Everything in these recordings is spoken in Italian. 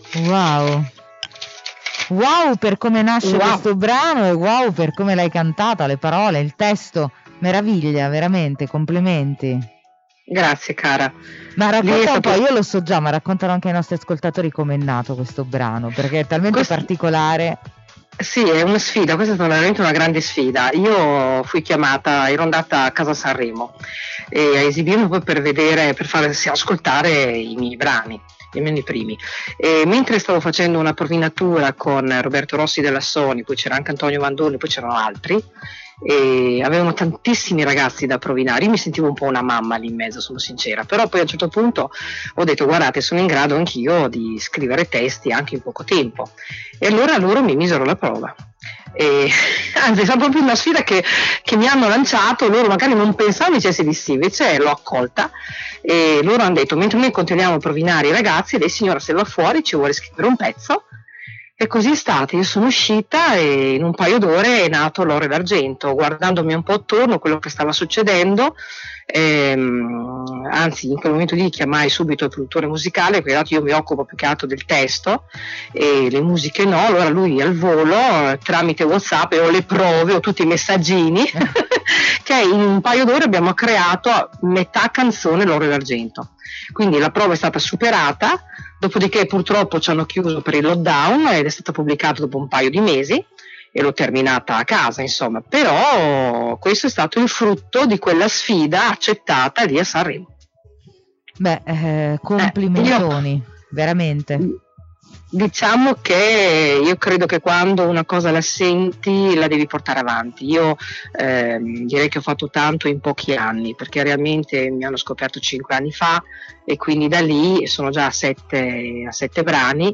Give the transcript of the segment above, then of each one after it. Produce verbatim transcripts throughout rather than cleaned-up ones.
Wow. Wow per come nasce Wow. questo brano e wow per come l'hai cantata, le parole, il testo, meraviglia, veramente, complimenti. Grazie cara. Ma Lì è racconta un stato- po', io lo so già, ma raccontano anche ai nostri ascoltatori com'è nato questo brano, perché è talmente Questo- particolare. Sì, è una sfida, questa è stata veramente una grande sfida. Io fui chiamata, ero andata a Casa Sanremo e a esibirmi poi per vedere, per far ascoltare i miei brani, i miei primi. E mentre stavo facendo una provinatura con Roberto Rossi della Sony, poi c'era anche Antonio Mandoni, poi c'erano altri, e avevano tantissimi ragazzi da provinare. Io mi sentivo un po' una mamma lì in mezzo, sono sincera, però poi a un certo punto ho detto guardate, sono in grado anch'io di scrivere testi anche in poco tempo, e allora loro mi misero la prova. E, anzi è stata proprio una sfida che, che mi hanno lanciato, loro magari non pensavano dicessi di sì, invece l'ho accolta e loro hanno detto mentre noi continuiamo a provinare i ragazzi, lei signora se va fuori ci vuole scrivere un pezzo. E così è stato, io sono uscita e in un paio d'ore è nato L'oro e l'Argento, guardandomi un po' attorno quello che stava succedendo, ehm, anzi in quel momento lì chiamai subito il produttore musicale, perché io mi occupo più che altro del testo e le musiche no, allora lui al volo eh, tramite WhatsApp e ho le prove, ho tutti i messaggini, che in un paio d'ore abbiamo creato metà canzone L'oro e l'Argento. Quindi la prova è stata superata, dopodiché purtroppo ci hanno chiuso per il lockdown ed è stata pubblicata dopo un paio di mesi e l'ho terminata a casa, insomma, però questo è stato il frutto di quella sfida accettata lì a Sanremo. Beh, eh, complimentoni, io- veramente. Diciamo che io credo che quando una cosa la senti la devi portare avanti. Io ehm, direi che ho fatto tanto in pochi anni, perché realmente mi hanno scoperto cinque anni fa e quindi da lì sono già a sette, a sette brani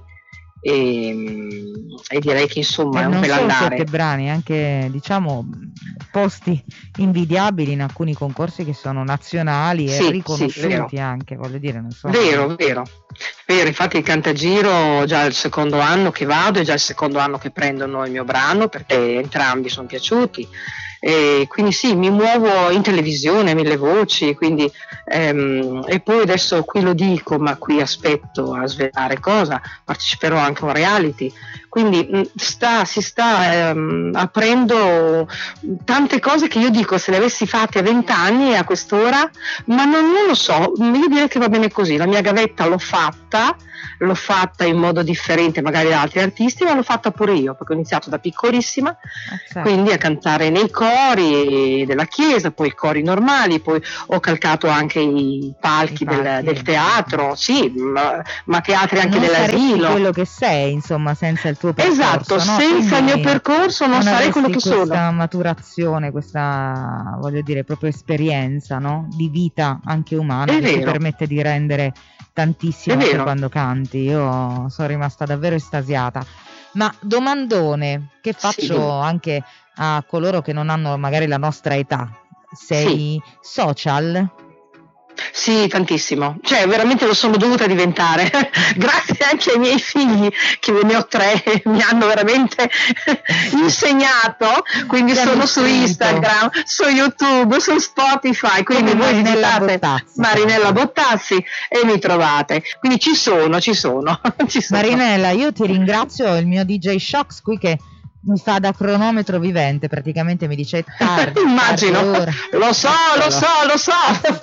e, e direi che insomma E è un non bel solo andare. sette brani, anche diciamo posti invidiabili in alcuni concorsi che sono nazionali Sì, e sì, riconosciuti vero. anche, voglio dire, non so. Vero, vero, vero, infatti il Cantagiro già il secondo anno che vado, è già il secondo anno che prendono il mio brano perché entrambi sono piaciuti. E quindi sì, mi muovo in televisione, mille voci, quindi, ehm, e poi adesso qui lo dico, ma qui aspetto a svelare cosa, parteciperò anche a un reality, quindi mh, sta, si sta ehm, aprendo tante cose che io dico se le avessi fatte a vent'anni a quest'ora, ma non, non lo so, io direi che va bene così, la mia gavetta l'ho fatta, l'ho fatta in modo differente magari da altri artisti, ma l'ho fatta pure io perché ho iniziato da piccolissima, Eh, certo. quindi a cantare nei cori della chiesa, poi i cori normali, poi ho calcato anche i palchi, I palchi. Del, del teatro, sì, ma, ma teatri anche non saresti dell'asilo. quello che sei, insomma, senza il tuo percorso. Esatto, no? senza il Quindi mio percorso non sarei quello che avresti sono. questa maturazione, questa, voglio dire, proprio esperienza, no? Di vita anche umana È che ti vero. permette di rendere tantissimo È anche vero. quando canti. Io sono rimasta davvero estasiata. Ma domandone che faccio Sì. anche a coloro che non hanno magari la nostra età. Sei social? Sì, tantissimo, cioè veramente lo sono dovuta diventare, grazie anche ai miei figli, che ne ho tre, mi hanno veramente insegnato, quindi Ti hanno sono su istruito. Instagram, su YouTube, su Spotify, quindi Come voi Marinella visitate Bottazzi. Marinella Bottazzi e mi trovate, quindi ci sono, ci sono, ci sono. Marinella, io ti ringrazio, il mio D J Shocks qui che mi fa da cronometro vivente, praticamente mi dice tardi, Immagino, tardi ora. lo so, lo so, lo so,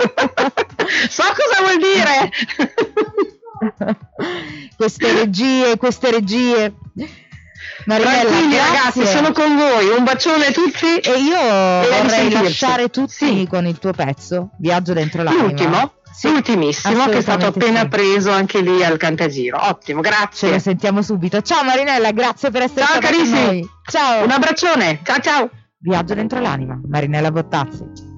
so cosa vuol dire. Queste regie, queste regie. Marinella, Tranquilli grazie. ragazzi, sono con voi, un bacione a tutti. E io a vorrei risentirci. lasciare tutti Sì. con il tuo pezzo, Viaggio dentro l'anima. L'ultimo, Sì, l'ultimissimo, che è stato assolutamente appena sì. preso anche lì al Cantagiro. Ottimo, Ce lo grazie. sentiamo subito. Ciao Marinella, grazie per essere Ciao stata con carissimi. noi. Ciao. Un abbraccione, ciao ciao. Viaggio dentro l'anima, Marinella Bottazzi.